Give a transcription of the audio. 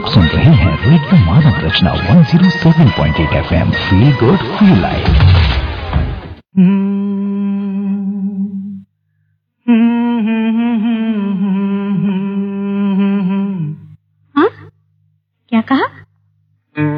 आप सुन रहे हैं रेडियो मानव रचना 107.8 FM। Feel good feel life.